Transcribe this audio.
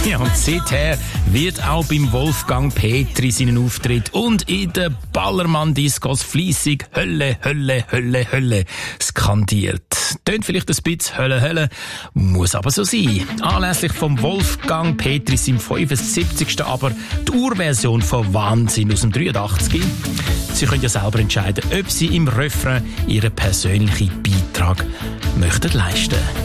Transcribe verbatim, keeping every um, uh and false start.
Ja, und seither wird auch beim Wolfgang Petri seinen Auftritt und in den Ballermann-Discos fleissig Hölle, Hölle, Hölle, Hölle skandiert. Tönt vielleicht ein bisschen Hölle, Hölle, muss aber so sein. Anlässlich vom Wolfgang Petri im fünfundsiebzigsten aber die Urversion von Wahnsinn aus dem dreiundachtzig. Sie können ja selber entscheiden, ob Sie im Refrain Ihren persönlichen Beitrag möchten leisten.